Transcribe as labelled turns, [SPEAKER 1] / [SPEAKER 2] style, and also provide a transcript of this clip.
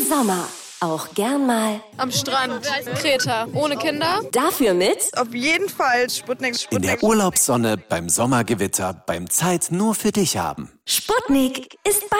[SPEAKER 1] Sommer. Auch gern mal
[SPEAKER 2] am Strand, Kreta, ohne Kinder.
[SPEAKER 1] Dafür mit
[SPEAKER 3] auf jeden Fall Sputnik.
[SPEAKER 4] In der Urlaubssonne, beim Sommergewitter, beim Zeit nur für dich haben.
[SPEAKER 1] Sputnik ist bei